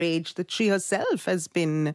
rage that she herself has been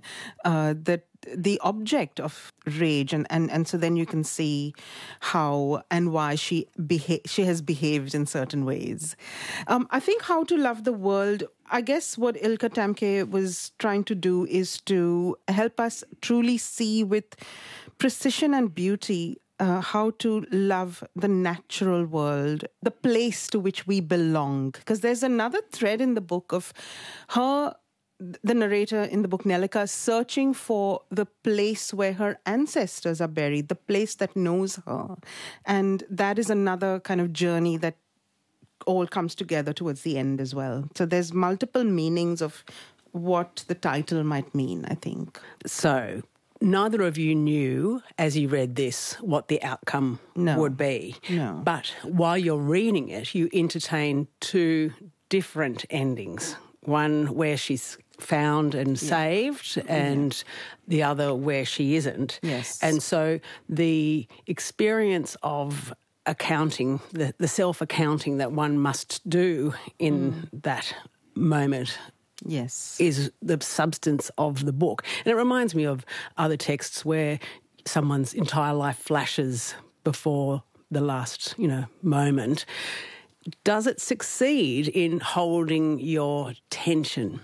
the object of rage, and so then you can see how and why she has behaved in certain ways. I think How to Love the World, I guess what Ilka Tamke was trying to do is to help us truly see with precision and beauty how to love the natural world, the place to which we belong. Because there's another thread in the book of her, the narrator in the book, Nelika, searching for the place where her ancestors are buried, the place that knows her. And that is another kind of journey that all comes together towards the end as well. So there's multiple meanings of what the title might mean, I think. So neither of you knew, as you read this, what the outcome would be. No. But while you're reading it, you entertain two different endings. One where she's found and saved, and the other where she isn't. Yes. And so the experience of accounting, the self-accounting that one must do in that moment, yes, is the substance of the book. And it reminds me of other texts where someone's entire life flashes before the last, moment. Does it succeed in holding your tension?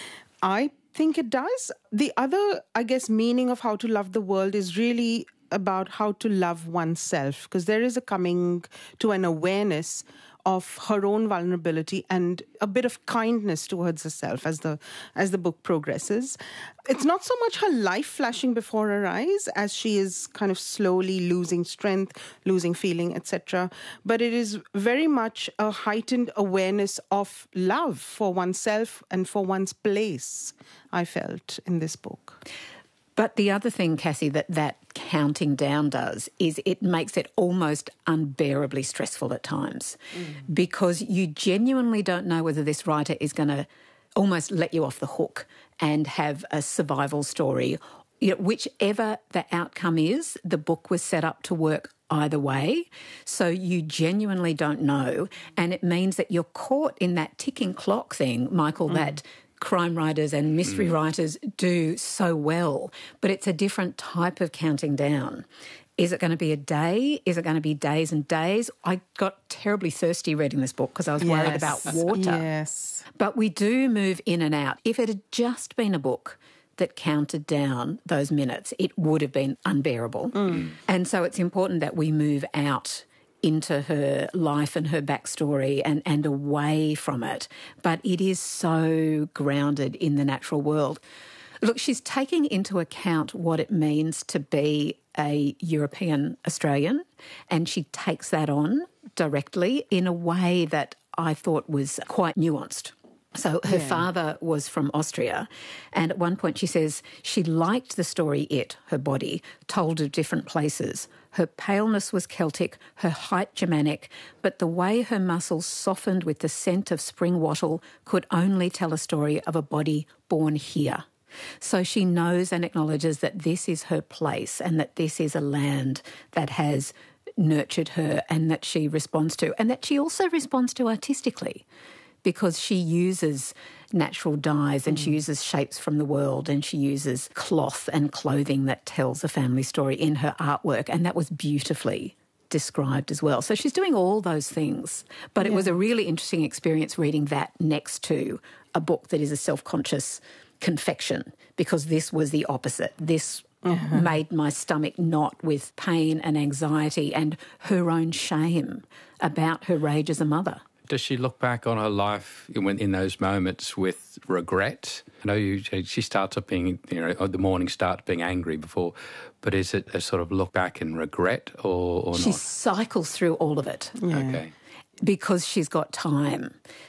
I think it does. The other, I guess, meaning of How to Love the World is really about how to love oneself, because there is a coming to an awareness of her own vulnerability and a bit of kindness towards herself as the book progresses. It's not so much her life flashing before her eyes as she is kind of slowly losing strength, losing feeling, etc. But it is very much a heightened awareness of love for oneself and for one's place, I felt, in this book. But the other thing, Cassie, that counting down does is it makes it almost unbearably stressful at times because you genuinely don't know whether this writer is going to almost let you off the hook and have a survival story. Whichever the outcome is, the book was set up to work either way. So you genuinely don't know. And it means that you're caught in that ticking clock thing, Michael, that crime writers and mystery writers do so well, but it's a different type of counting down. Is it going to be a day? Is it going to be days and days? I got terribly thirsty reading this book because I was worried about water. Yes. But we do move in and out. If it had just been a book that counted down those minutes, it would have been unbearable. And so it's important that we move out into her life and her backstory and away from it. But it is so grounded in the natural world. Look, she's taking into account what it means to be a European Australian, and she takes that on directly in a way that I thought was quite nuanced. So her father was from Austria, and at one point she says she liked the story her body, told of different places. Her paleness was Celtic, her height Germanic, but the way her muscles softened with the scent of spring wattle could only tell a story of a body born here. So she knows and acknowledges that this is her place and that this is a land that has nurtured her and that she responds to, and that she also responds to artistically, because she uses natural dyes and she uses shapes from the world and she uses cloth and clothing that tells a family story in her artwork, and that was beautifully described as well. So she's doing all those things. But it was a really interesting experience reading that next to a book that is a self-conscious confection, because this was the opposite. This made my stomach knot with pain and anxiety and her own shame about her rage as a mother. Does she look back on her life in those moments with regret? I know she starts up being, the morning starts being angry before, but is it a sort of look back and regret or not? She cycles through all of it. Yeah. Okay. Because she's got time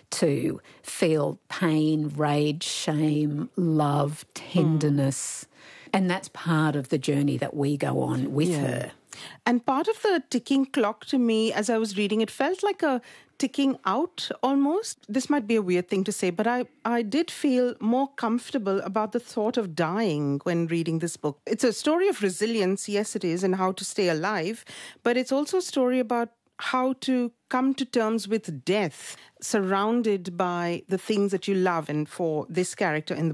to feel pain, rage, shame, love, tenderness. And that's part of the journey that we go on with her. And part of the ticking clock to me, as I was reading, it felt like a ticking out almost. This might be a weird thing to say, but I did feel more comfortable about the thought of dying when reading this book. It's a story of resilience, yes it is, and how to stay alive, but it's also a story about how to come to terms with death surrounded by the things that you love. And for this character in the